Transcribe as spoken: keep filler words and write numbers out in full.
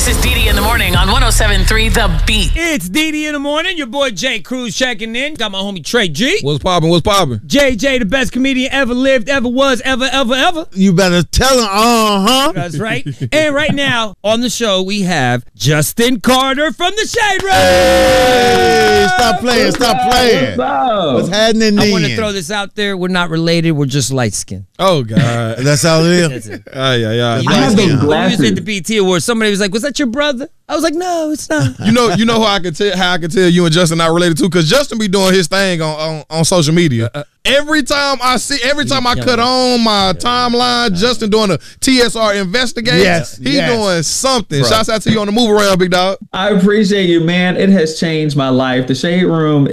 This is Dee Dee in the morning on one oh seven point three The Beat. It's Dee Dee in the morning. Your boy Jay Cruz checking in. Got my homie Trey G. What's poppin'? What's poppin'? J J, the best comedian ever lived, ever was, ever, ever, ever. You better tell him, uh-huh. That's right. And right now on the show we have Justin Carter from the Shade Room. Hey, stop playing, stop playing. What's happening then? I want to throw this out there. We're not related. We're just light skinned. Oh, God. That's how it is? That's it. Ah, yeah, yeah. You know, I have those when we glasses. was at the B E T Awards, somebody was like, was that your brother? I was like, no, it's not. You know, you know how I can tell how I can tell you and Justin not related to, because Justin be doing his thing on, on, on social media. Uh, every time I see, every time I cut on my timeline, Justin doing a T S R investigate. Yes, he yes. doing something. Bro. Shouts out to you on the move around, big dog. I appreciate you, man. It has changed my life. The Shade Room